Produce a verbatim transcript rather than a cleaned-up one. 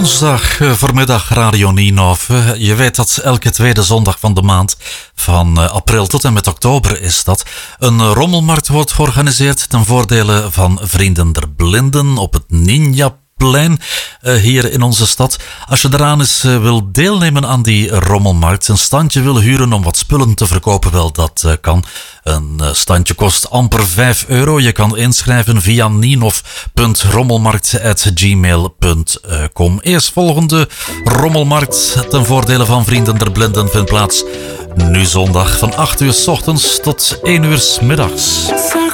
Woensdag uh, voormiddag Radio Nienhof. Uh, je weet dat elke tweede zondag van de maand, van uh, april tot en met oktober is dat, een uh, rommelmarkt wordt georganiseerd ten voordele van Vrienden der Blinden op het Ninja Plein uh, hier in onze stad. Als je eraan eens uh, wil deelnemen aan die rommelmarkt, een standje wil huren om wat spullen te verkopen, wel dat uh, kan. Een uh, standje kost amper vijf euro. Je kan inschrijven via nienhof punt rommelmarkt apenstaartje gmail punt com. Eerstvolgende rommelmarkt ten voordele van Vrienden der Blinden vindt plaats nu zondag van acht uur 's ochtends tot één uur 's middags.